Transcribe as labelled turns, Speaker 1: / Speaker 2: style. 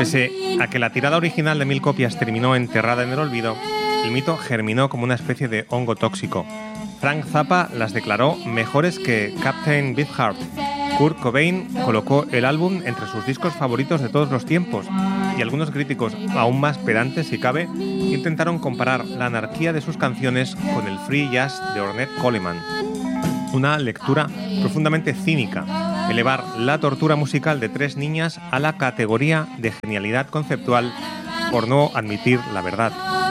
Speaker 1: Pese a que la tirada original de 1000 copias terminó enterrada en el olvido, el mito germinó como una especie de hongo tóxico. Frank Zappa las declaró mejores que Captain Beefheart. Kurt Cobain colocó el álbum entre sus discos favoritos de todos los tiempos, y algunos críticos, aún más pedantes si cabe, intentaron comparar la anarquía de sus canciones con el free jazz de Ornette Coleman. Una lectura profundamente cínica, elevar la tortura musical de 3 niñas a la categoría de genialidad conceptual por no admitir la verdad.